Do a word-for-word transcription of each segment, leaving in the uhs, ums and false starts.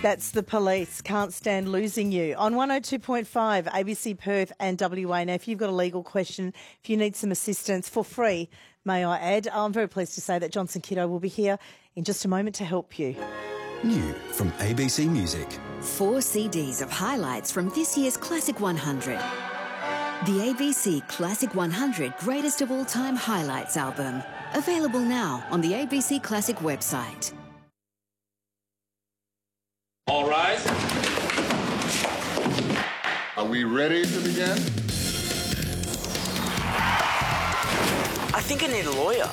That's the Police. Can't stand losing you. On one oh two point five, A B C Perth and W A. Now, if you've got a legal question, if you need some assistance for free, may I add, I'm very pleased to say that Johnson Kiddo will be here in just a moment to help you. New from A B C Music. Four C Ds of highlights from this year's Classic one hundred. The A B C Classic one hundred Greatest of All Time Highlights album. Available now on the A B C Classic website. All right. Are we ready to begin? I think I need a lawyer.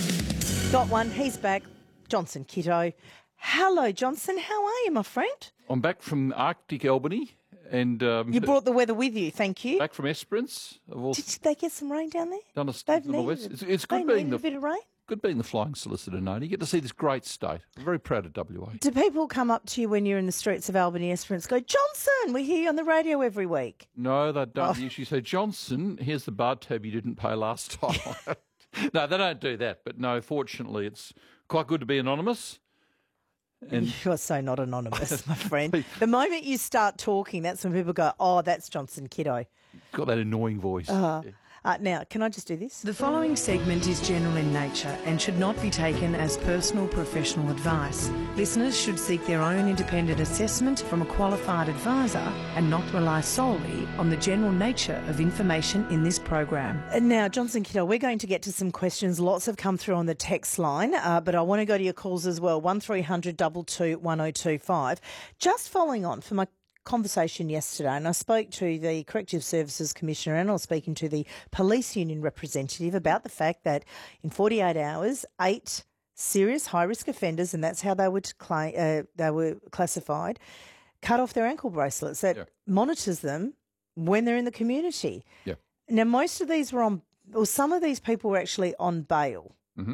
Got one. He's back. Johnson Kiddo. Hello, Johnson. How are you, my friend? I'm back from Arctic Albany. And um, you brought the weather with you, thank you. Back from Esperance. Did they get some rain down there? Done a They've on the west. needed, It's, it's they good being the a bit of rain. Good being the flying solicitor, Nadia. You get to see this great state. I'm very proud of W A. Do people come up to you when you're in the streets of Albany, Esperance, go, Johnson, we hear you on the radio every week? No, they don't. Oh. They usually say, Johnson, here's the bar tab you didn't pay last time. No, they don't do that. But no, fortunately, it's quite good to be anonymous. And you are so not anonymous, my friend. The moment you start talking, that's when people go, oh, that's Johnson Kiddo. Got that annoying voice. Uh, yeah. uh, now, can I just do this? The following segment is general in nature and should not be taken as personal professional advice. Listeners should seek their own independent assessment from a qualified advisor and not rely solely on the general nature of information in this program. And now, Johnson Kiddo, we're going to get to some questions. Lots have come through on the text line, uh, but I want to go to your calls as well, one three hundred two two one oh two five. Just following on from my conversation yesterday, and I spoke to the Corrective Services Commissioner and I was speaking to the Police Union representative about the fact that in forty-eight hours, eight serious high-risk offenders, and that's how they were, claim, uh, they were classified, cut off their ankle bracelets that yeah. monitors them when they're in the community. Yeah. Now, most of these were on, or some of these people were actually on bail. Mm-hmm.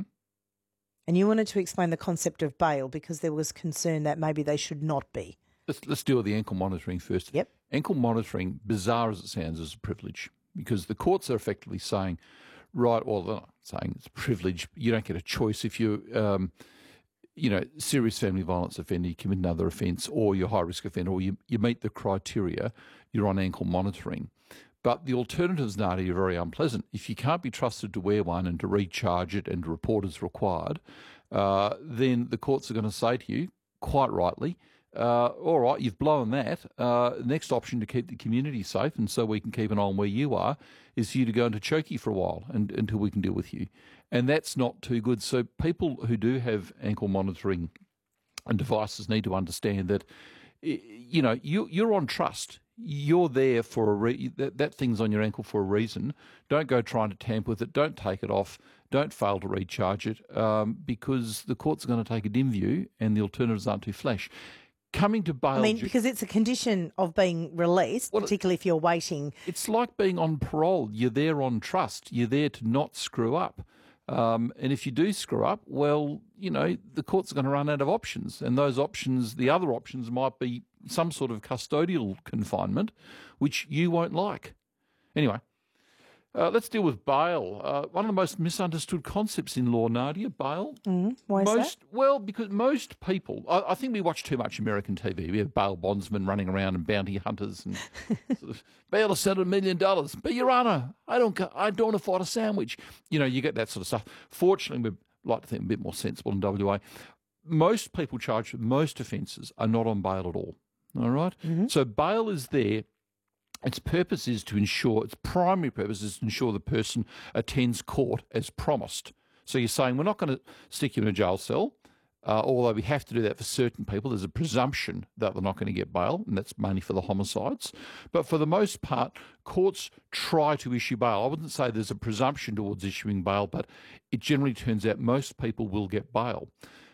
And you wanted to explain the concept of bail because there was concern that maybe they should not be. Let's, let's deal with the ankle monitoring first. Yep. Ankle monitoring, bizarre as it sounds, is a privilege because the courts are effectively saying, right, well, they're not saying it's a privilege. You don't get a choice if you, um, you know, serious family violence offender, you commit another offence, or you're high risk offender, or you, you meet the criteria, you're on ankle monitoring. But the alternatives, Nadia, are very unpleasant. If you can't be trusted to wear one and to recharge it and to report as required, uh, then the courts are going to say to you, quite rightly, Uh, all right, you've blown that. Uh, next option to keep the community safe and so we can keep an eye on where you are is for you to go into chokey for a while and, until we can deal with you. And that's not too good. So people who do have ankle monitoring and devices need to understand that, you know, you, you're on trust. You're there for a re- that, that thing's on your ankle for a reason. Don't go trying to tamper with it. Don't take it off. Don't fail to recharge it um, because the courts are going to take a dim view and the alternatives aren't too flash. Coming to bail... I mean, because it's a condition of being released, well, particularly if you're waiting. It's like being on parole. You're there on trust. You're there to not screw up. Um, and if you do screw up, well, you know, the courts are going to run out of options. And those options, the other options might be some sort of custodial confinement, which you won't like. Anyway, uh, let's deal with bail. Uh, one of the most misunderstood concepts in law, Nadia, bail. Mm, why is most, that? Well, because most people, I, I think we watch too much American T V. We have bail bondsmen running around and bounty hunters and sort of, bail us out a million dollars. But Your Honour, I don't, I don't afford a sandwich. You know, you get that sort of stuff. Fortunately, we'd like to think a bit more sensible in W A. Most people charged with most offences are not on bail at all. All right? Mm-hmm. So bail is there. Its purpose is to ensure, its primary purpose is to ensure the person attends court as promised. So you're saying we're not going to stick you in a jail cell, uh, although we have to do that for certain people. There's a presumption that they're not going to get bail, and that's mainly for the homicides. But for the most part, courts try to issue bail. I wouldn't say there's a presumption towards issuing bail, but it generally turns out most people will get bail.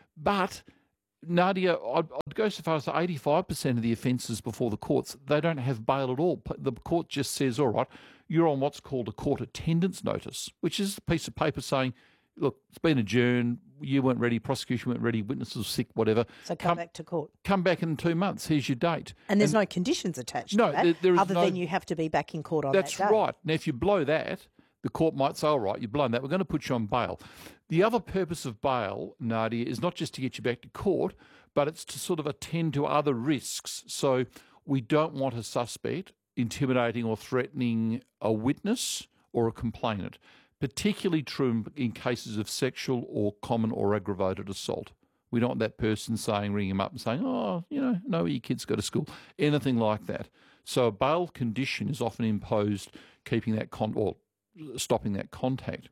But Nadia, I'd, I'd go so far as to eighty-five percent of the offences before the courts, they don't have bail at all. The court just says, all right, you're on what's called a court attendance notice, which is a piece of paper saying, look, it's been adjourned, you weren't ready, prosecution weren't ready, witnesses were sick, whatever. So come, come back to court. Come back in two months, here's your date. And there's and, no conditions attached no, to that, there, there is other no, than you have to be back in court on that day. That's right. Now, if you blow that, the court might say, all right, you've blown that, we're going to put you on bail. The other purpose of bail, Nadia, is not just to get you back to court, but it's to sort of attend to other risks. So we don't want a suspect intimidating or threatening a witness or a complainant, particularly true in cases of sexual or common or aggravated assault. We don't want that person saying, ringing him up and saying, oh, you know, no, your kids go to school, anything like that. So a bail condition is often imposed, keeping that con- or stopping that contact.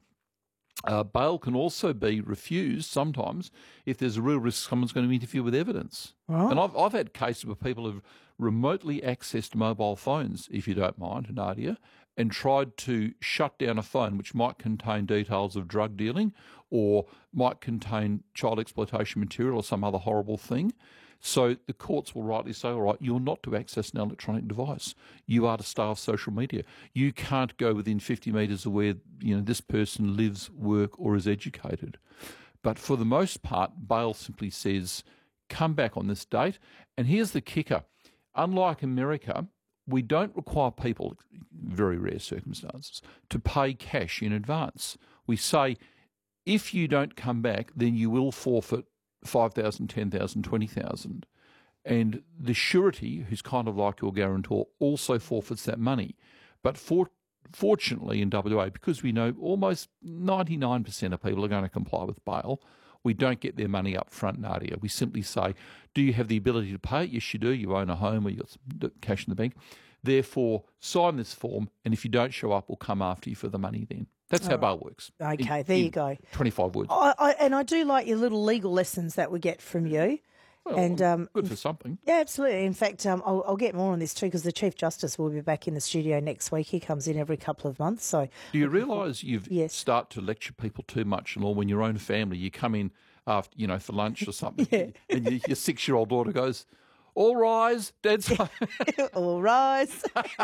Uh, bail can also be refused sometimes if there's a real risk someone's going to interfere with evidence. Right. And I've, I've had cases where people have remotely accessed mobile phones, if you don't mind, Nadia, and tried to shut down a phone which might contain details of drug dealing or might contain child exploitation material or some other horrible thing. So the courts will rightly say, all right, you're not to access an electronic device. You are to stay off social media. You can't go within fifty metres of where you know this person lives, work or is educated. But for the most part, bail simply says, come back on this date. And here's the kicker. Unlike America, we don't require people, very rare circumstances, to pay cash in advance. We say, if you don't come back, then you will forfeit five thousand dollars, ten thousand dollars, twenty thousand dollars. And the surety, who's kind of like your guarantor, also forfeits that money. But for, fortunately in W A, because we know almost ninety-nine percent of people are going to comply with bail, we don't get their money up front, Nadia. We simply say, do you have the ability to pay it? Yes, you do. You own a home or you've got some cash in the bank. Therefore, sign this form, and if you don't show up, we'll come after you for the money then. That's how bail works. Okay, in, there in you go. twenty-five words. I, I, and I do like your little legal lessons that we get from you. Well, and um, good for something. Yeah, absolutely. In fact, um, I'll, I'll get more on this too because the Chief Justice will be back in the studio next week. He comes in every couple of months. So, do you realise you yes. start to lecture people too much and all when your own family, you come in after, you know, for lunch or something, yeah. and your, your six-year-old daughter goes, all rise, Dad's home. All rise.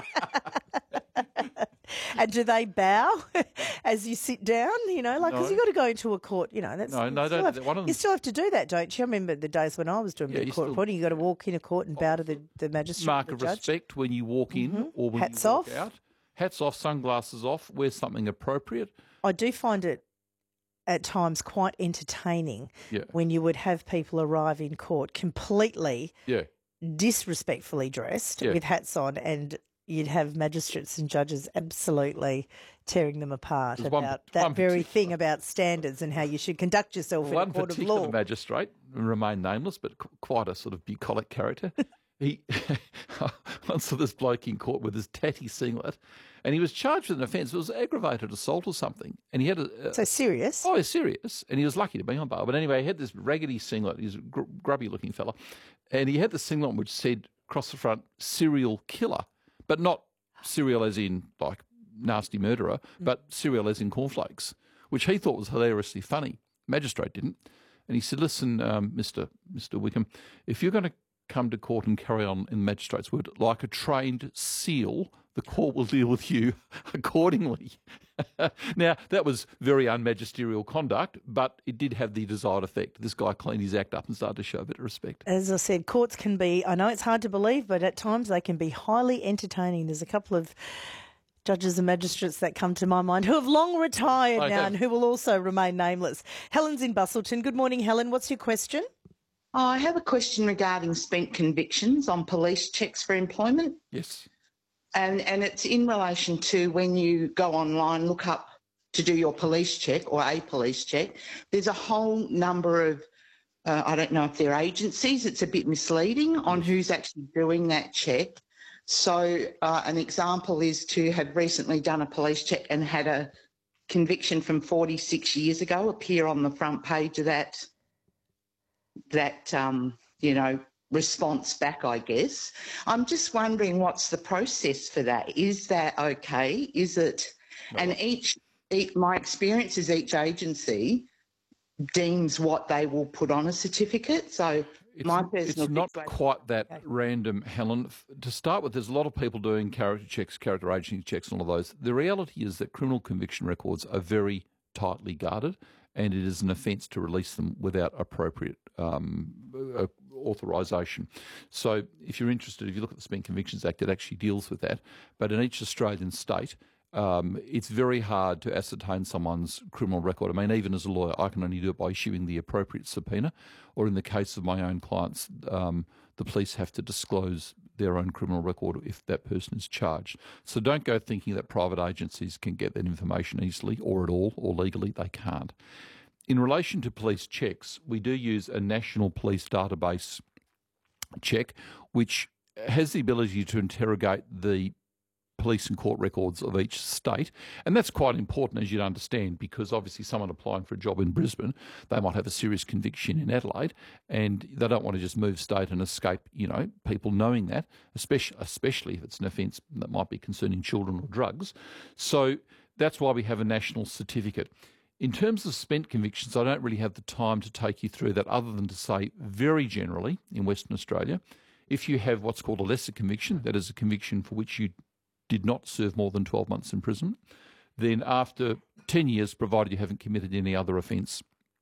And do they bow as you sit down? You know, like, because No. you've got to go into a court, you know. That's, No, you no, still don't- have- one of them- You still have to do that, don't you? I remember the days when I was doing Yeah, the you court still- reporting. You've got to walk in a court and bow to the, the magistrate Mark or of the judge. respect when you walk in or when Hats you walk off. out. Hats off, sunglasses off, wear something appropriate. I do find it at times quite entertaining Yeah. when you would have people arrive in court completely Yeah. disrespectfully dressed Yeah. with hats on, and you'd have magistrates and judges absolutely tearing them apart There's about one- that one very particular- thing about standards and how you should conduct yourself One in a court of particular law. magistrate, remain nameless, but qu- quite a sort of bucolic character. He once saw this bloke in court with his tatty singlet, and he was charged with an offence. It was aggravated assault or something, and he had a, a So serious. oh, it's serious, and he was lucky to be on bail. But anyway, he had this raggedy singlet. He's a gr- grubby-looking fella, and he had the singlet on which said across the front "serial killer," but not serial as in like nasty murderer, but serial as in cornflakes, which he thought was hilariously funny. Magistrate didn't, and he said, "Listen, um, Mister Mister Wickham, if you're going to come to court and carry on in the magistrate's word like a trained seal, the court will deal with you accordingly." Now, that was very unmagisterial conduct, but it did have the desired effect. This guy cleaned his act up and started to show a bit of respect. As I said, courts can be, I know it's hard to believe, but at times they can be highly entertaining. There's a couple of judges and magistrates that come to my mind who have long retired I now have. and who will also remain nameless. Helen's in Bustleton. Good morning, Helen. What's your question? Oh, I have a question regarding spent convictions on police checks for employment. Yes. And, and it's in relation to when you go online, look up to do your police check or a police check, there's a whole number of, uh, I don't know if they're agencies, it's a bit misleading on who's actually doing that check. So uh, an example is to have recently done a police check and had a conviction from forty-six years ago appear on the front page of that that, um, you know, response back, I guess. I'm just wondering what's the process for that? Is that okay? Is it, no. and each, each, my experience is each agency deems what they will put on a certificate. So it's, my personal it's not situation, quite that okay. random, Helen. To start with, there's a lot of people doing character checks, character agency checks and all of those. The reality is that criminal conviction records are very tightly guarded, and it is an offence to release them without appropriate um, uh, authorisation. So if you're interested, if you look at the Spent Convictions Act, it actually deals with that. But in each Australian state, um, it's very hard to ascertain someone's criminal record. I mean, even as a lawyer, I can only do it by issuing the appropriate subpoena, or in the case of my own clients, um, the police have to disclose their own criminal record if that person is charged. So don't go thinking that private agencies can get that information easily or at all or legally. They can't. In relation to police checks, we do use a national police database check, which has the ability to interrogate the police and court records of each state. And that's quite important, as you'd understand, because obviously someone applying for a job in Brisbane, they might have a serious conviction in Adelaide, and they don't want to just move state and escape, you know, people knowing that, especially, especially if it's an offence that might be concerning children or drugs. So that's why we have a national certificate. In terms of spent convictions, I don't really have the time to take you through that, other than to say very generally in Western Australia, if you have what's called a lesser conviction, that is a conviction for which you did not serve more than twelve months imprisonment, then after ten years, provided you haven't committed any other offence,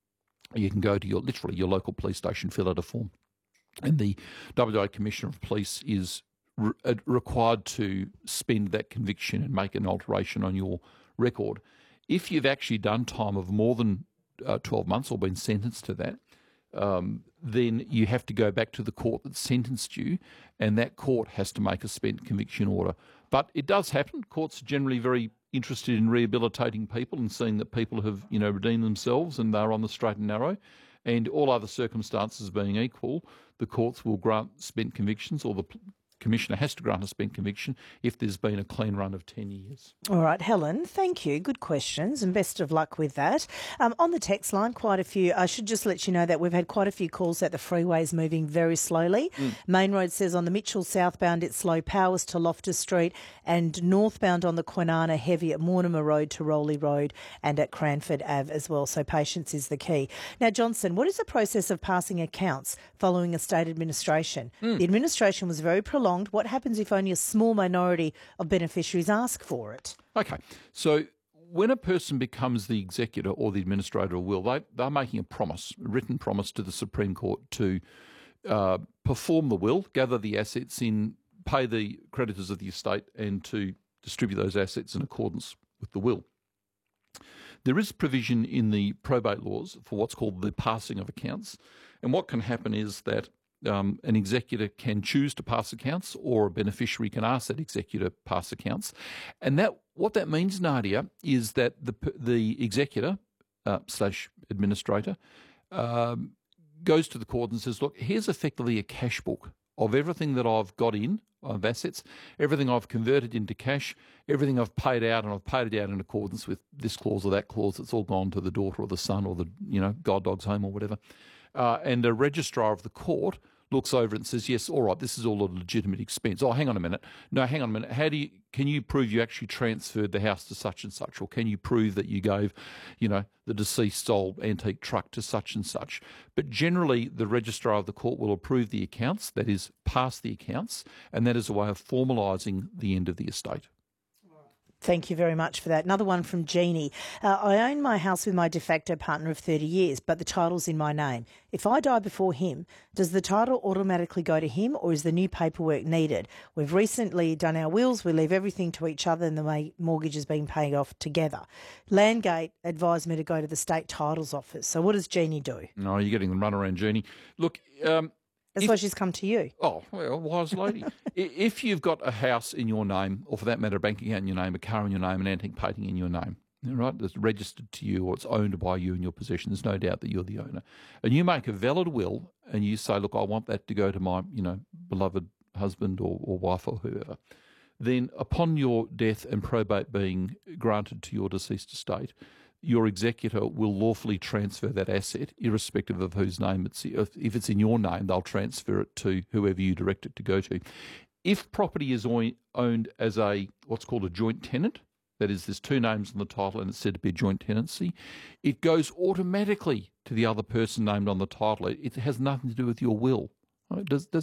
you can go to your literally your local police station, fill out a form, and the W A Commissioner of Police is re- required to spend that conviction and make an alteration on your record. If you've actually done time of more than uh, twelve months or been sentenced to that, um, then you have to go back to the court that sentenced you, and that court has to make a spent conviction order. But it does happen. Courts are generally very interested in rehabilitating people and seeing that people have, you know, redeemed themselves and they're on the straight and narrow. And all other circumstances being equal, the courts will grant spent convictions, or the Commissioner has to grant a spent conviction if there's been a clean run of ten years. All right, Helen, thank you. Good questions and best of luck with that. Um, on the text line, quite a few. I should just let you know that we've had quite a few calls that the freeway's moving very slowly. Mm. Main Road says on the Mitchell southbound it's slow, Powers to Loftus Street, and northbound on the Kwinana heavy at Mortimer Road to Rowley Road and at Cranford Ave as well. So patience is the key. Now, Johnson, what is the process of passing accounts following a state administration? Mm. The administration was very prolonged. What happens if only a small minority of beneficiaries ask for it? Okay, so when a person becomes the executor or the administrator of will, they, they're making a promise, a written promise to the Supreme Court to uh, perform the will, gather the assets in, pay the creditors of the estate, and to distribute those assets in accordance with the will. There is provision in the probate laws for what's called the passing of accounts, and what can happen is that Um, an executor can choose to pass accounts, or a beneficiary can ask that executor pass accounts. And that what that means, Nadia, is that the the executor uh, slash administrator um, goes to the court and says, look, here's effectively a cash book of everything that I've got in of assets, everything I've converted into cash, everything I've paid out, and I've paid it out in accordance with this clause or that clause. It's all gone to the daughter or the son or the, you know, guide dog's home or whatever. Uh, and a registrar of the court looks over it and says, yes, all right, this is all a legitimate expense. Oh, hang on a minute. No, hang on a minute. How do you, can you prove you actually transferred the house to such and such? Or can you prove that you gave, you know, the deceased old antique truck to such and such? But generally, the registrar of the court will approve the accounts, that is, pass the accounts, and that is a way of formalising the end of the estate. Thank you very much for that. Another one from Jeannie. Uh, I own my house with my de facto partner of thirty years, but the title's in my name. If I die before him, does the title automatically go to him, or is the new paperwork needed? We've recently done our wills. We leave everything to each other and the mortgage is being paid off together. Landgate advised me to go to the state titles office. So what does Jeannie do? No, you're getting the runaround, Jeannie. Look... Um, That's if, why she's come to you. Oh, well, wise lady. If you've got a house in your name, or for that matter, a bank account in your name, a car in your name, an antique painting in your name, right, that's registered to you or it's owned by you in your possession, there's no doubt that you're the owner, and you make a valid will and you say, look, I want that to go to my, you know, beloved husband or, or wife or whoever, then upon your death and probate being granted to your deceased estate, your executor will lawfully transfer that asset, irrespective of whose name it's in. If it's in your name, they'll transfer it to whoever you direct it to go to. If property is owned as a what's called a joint tenant, that is, there's two names on the title and it's said to be a joint tenancy, it goes automatically to the other person named on the title. It has nothing to do with your will. Does, does